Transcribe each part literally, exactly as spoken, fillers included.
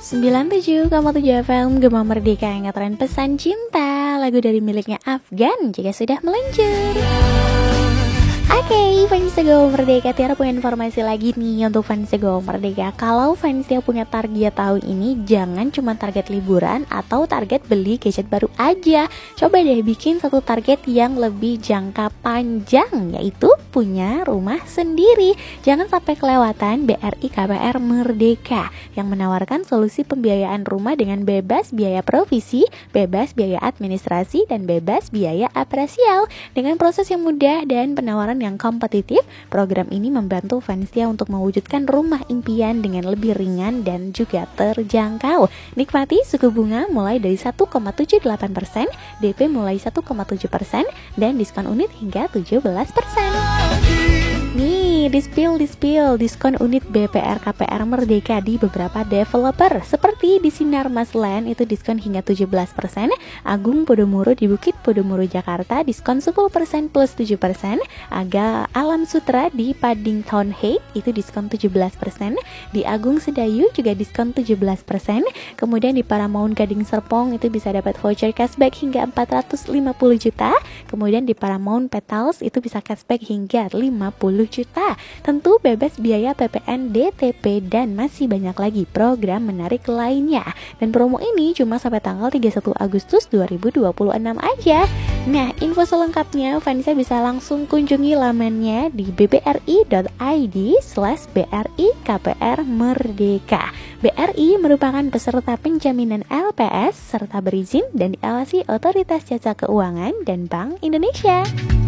sembilan puluh tujuh koma tujuh F M Gema Merdeka yang ngetren pesan cinta. Lagu dari miliknya Afgan jika sudah meluncur. Oke, okay, fans Gema Merdeka, Tiara punya informasi lagi nih untuk fans Gema Merdeka. Kalau fans Tiara punya target tahun ini, jangan cuma target liburan atau target beli gadget baru aja. Coba deh bikin satu target yang lebih jangka panjang, yaitu punya rumah sendiri. Jangan sampai kelewatan B R I K P R Merdeka yang menawarkan solusi pembiayaan rumah dengan bebas biaya provisi, bebas biaya administrasi, dan bebas biaya apresial. Dengan proses yang mudah dan penawaran yang kompetitif, program ini membantu Vansia untuk mewujudkan rumah impian dengan lebih ringan dan juga terjangkau. Nikmati suku bunga mulai dari satu koma tujuh delapan persen, D P mulai satu koma tujuh persen, dan diskon unit hingga tujuh belas persen. Nih, dispil dispil diskon unit B P R K P R Merdeka di beberapa developer seperti di Sinar Mas Land itu diskon hingga tujuh belas persen, Agung Podomoro di Bukit Podomoro Jakarta diskon sepuluh persen plus tujuh persen, Aga Alam Sutra di Paddington Heights itu diskon tujuh belas persen, di Agung Sedayu juga diskon tujuh belas persen, kemudian di Paramount Gading Serpong itu bisa dapat voucher cashback hingga empat ratus lima puluh juta, kemudian di Paramount Petals itu bisa cashback hingga lima puluh juta. Tentu bebas biaya P P N, D T P, dan masih banyak lagi program menarik lainnya. Dan promo ini cuma sampai tanggal tiga puluh satu Agustus dua ribu dua puluh enam aja. Nah, info selengkapnya Vanessa bisa langsung kunjungi lamannya di b b r i dot i d slash b r i k p r merdeka. B R I merupakan peserta penjaminan L P S serta berizin dan diawasi Otoritas Jasa Keuangan dan Bank Indonesia.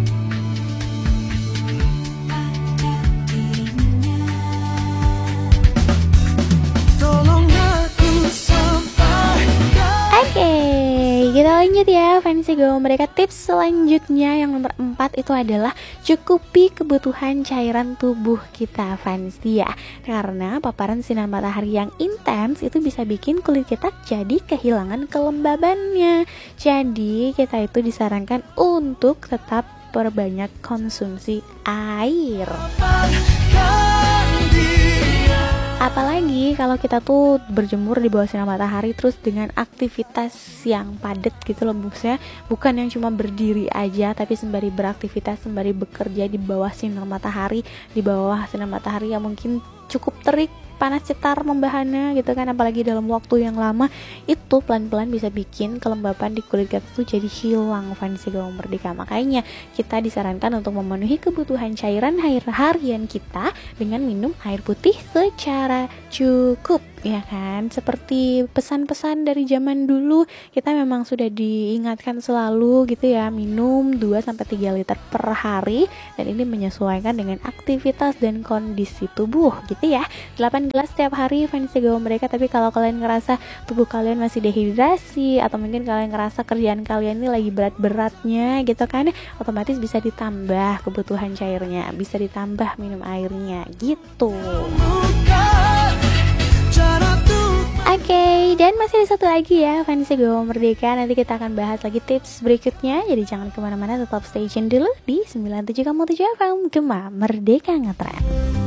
Kita lanjut ya fans Gema Merdeka. Tips selanjutnya yang nomor empat itu adalah cukupi kebutuhan cairan tubuh kita fans ya. Karena paparan sinar matahari yang intens itu bisa bikin kulit kita jadi kehilangan kelembabannya. Jadi kita itu disarankan untuk tetap perbanyak konsumsi air. Apalagi kalau kita tuh berjemur di bawah sinar matahari terus dengan aktivitas yang padat gitu loh, maksudnya bukan yang cuma berdiri aja tapi sembari beraktivitas, sembari bekerja di bawah sinar matahari, di bawah sinar matahari yang mungkin cukup terik, panas cetar membahana gitu kan, apalagi dalam waktu yang lama, itu pelan-pelan bisa bikin kelembapan di kulit kita tuh jadi hilang fans Gema Merdeka. Makanya kita disarankan untuk memenuhi kebutuhan cairan air harian kita dengan minum air putih secara cukup, ya kan? Seperti pesan-pesan dari zaman dulu, kita memang sudah diingatkan selalu gitu ya, minum dua sampai tiga liter per hari, dan ini menyesuaikan dengan aktivitas dan kondisi tubuh gitu ya. delapan gelas setiap hari fans Gema Merdeka. Tapi kalau kalian ngerasa tubuh kalian masih dehidrasi atau mungkin kalian ngerasa kerjaan kalian ini lagi berat-beratnya gitu kan, otomatis bisa ditambah kebutuhan cairnya, bisa ditambah minum airnya gitu. Oke, okay, dan masih ada satu lagi ya fans Gema Merdeka. Nanti kita akan bahas lagi tips berikutnya, jadi jangan kemana-mana, tetap stay tune dulu di sembilan puluh tujuh koma tujuh F M Gema Merdeka Ngetren.